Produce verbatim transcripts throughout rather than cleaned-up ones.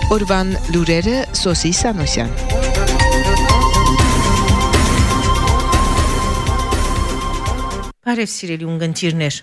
Օրվան լուրերը Սոսի Սանոսյան։ Բարև սիրելի ունգընտիրներ։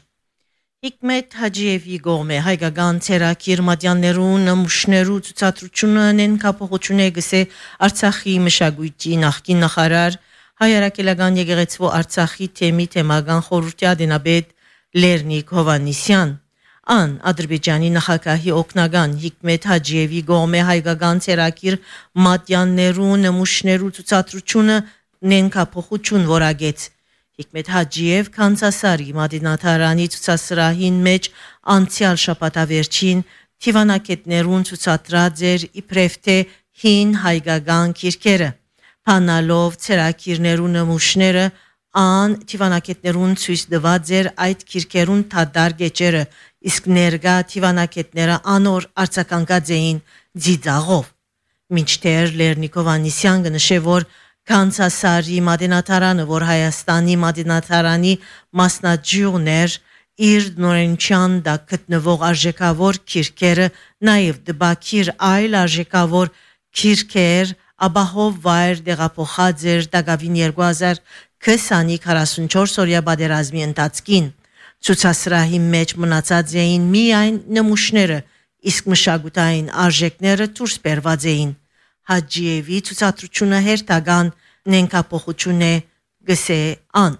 Հիկմետ Հաջիևի գողմե հայկական ցերակիր մատյաններու նմուշներու ցուցադրությունը նենկապողություն է գսե Արցախի մշակույթի նախկին նախարար հայրաքելական եկեղեցու Արցախի թեմի թեմական խորհրդի ադենաբեդ Լեռնիկ Հովանիսյան Ան Ադրբեջանի նախագահի օգնական Հիկմետ Հաջիևի գողմե հայկական ցերակիր մատյաններու նմուշներու ցուցադրությունը նենկապողություն որագեց Հիկմետ Հաջիև Կանցասարի Մադինաթարանի ցուցասրահին մեջ անցյալ շաբաթավերջին թիվանակետներուն ցուցադրած էր իբրև թե հին հայկական քիրքերը Փանալով ցերակիրներու նմուշները ան թիվանակետներուն ցույց տված էր այդ քիրքերուն թադար գեճերը իսկ ներկա թիվանակետները անոր արձագանքած էին ձիծաղով մինչդեռ Լեռնիկ Հովանիսյան գնշե որ Կանցասարի Մադինաթարանը, որ Հայաստանի Մադինաթարանի մասնաճյուղն էր, իր նորենչյան դա գտնվող արժեքավոր քիրքերը, նաև դբակիր այլ արժեքավոր քիրքեր, ապահով վայր դեղափոխած էր դակավին երկու հազար քսանի քառասունչորս օրյա պատերազմի ընթացքին։ Ցուցասրահի մեջ մնացած էին միայն նմուշները, իսկ մշակութային արժեքները դուրս բերված էին։ Հաջիևի ցուցադրությունը հերթական նենկապողություն է գսե ան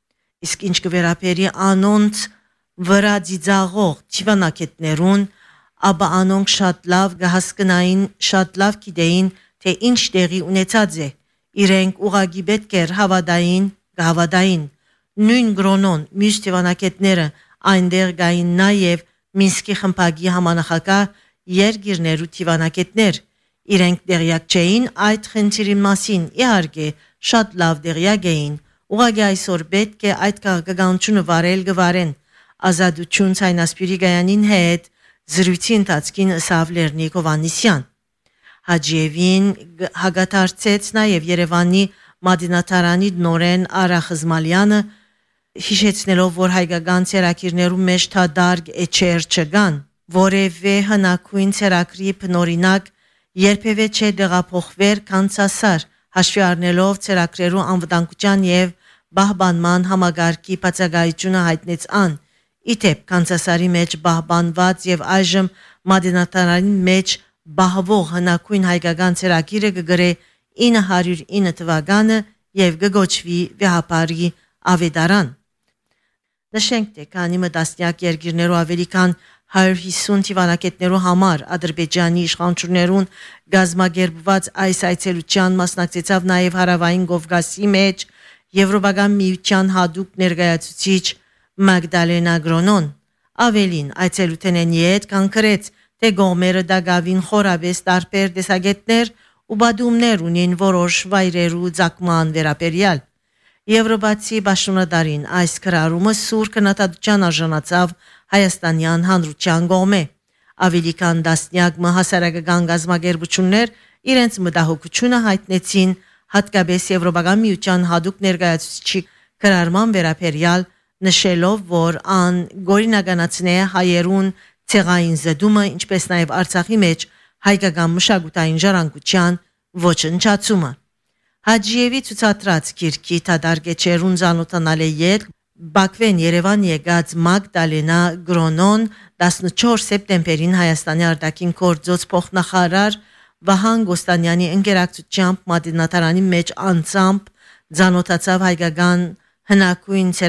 իսկ ինչ կվերապերի անոնց վրա ձիծաղող թիվանակետներուն ապա անոնք շատ լավ կհասկնային շատ լավ գիտեին թե ինչ տեղի ունեցած է իրենք ուղագի պետք էր հավատային կհավատային նույն գրոնոն մյուս թիվանակետները այնտեղ գային նաև Մինսկի խմբակի համանախագահ երկիրներու թիվանակետներ Իրենք դեղյակ չէին այդ խնդիրի մասին, իհարկե, շատ լավ դեղյակ էին, ուղղակի այսօր պետք է այդ քաղաքականությունը վարել գվարեն, ազատություն ցայնասպիրի գայանին հետ զրույցի ընթացքին ըսավ Լեռնիկ Հովանիսյան։ Հաջիևին հագաթարցեց նաև Երևանի Մադինաթարանի նորեն Արա Խզմալյանը, հիշեցնելով, որ հայկական ցերակիրներու մեջ թադարգ էջեր չկան, որևէ հնակույն ցերակրի բնօրինակ Երբևէ չէ դեղափոխվեր Կանցասար, հաշվի առնելով ցերակրերու անվտանգության եւ բահբանման համագարկի բացակայությունը հայտնեց ան։ Իթեպ Կանցասարի մեջ բահբանված եւ այժմ Մադինաթարանի մեջ բահվող հնակույն հայկական ցերակիրը կգրե ինը հարյուր ինը թվականը եւ կգոչվի վեհապարի ավետարան։ Նշենք թե քանի մտասնյակ երկիրներու ավելի քան հարյուր հիսուն թիվանակետներու համար Ադրբեջանի իշխանություններուն գազմագերբված այս այցելության մասնակցեցավ նաև հարավային Կովկասի մեջ Եվրոպական միության հատուկ ներկայացուցիչ Մագդալենա Գրոնոն ավելին այցելութենեն յետ կանգրեց թե գոմերը դակավին խորաբես տարբեր տեսակետներ ու բադումներ ունին որոշ վայրերու ցակման վերաբերյալ Եվրոպացի բաշնադարին այս քրարումը սուր քննադատության արժանացավ Հայաստանյան հանրության գոմե ավելի քան տասնյակ հասարակական գազམ་ագերբություններ իրենց մտահոգությունը հայտնեցին հատկապես Եվրոպական միության հատուկ ներկայացուցիչի քրարման վերաբերյալ նշելով որ ան գորինականացնե հայերուն ցեղային զդումը ինչպես նաև Արցախի մեջ հայկական մշակութային ժառանգության ոչնչացումը Հաջիևի ցուցադրած քիրքի թադարգեչերուն զանոթանալի յետ Բաքվեն Երևան եկած Մագդալենա Գրոնոն տասնչորս սեպտեմբերին Հայաստանի արտաքին գործոց փոխնախարար Վահան Գոստանյանի ընկերակցությամբ Մադինաթարանի մեջ անցամբ զանոթացավ հայկական հնակույն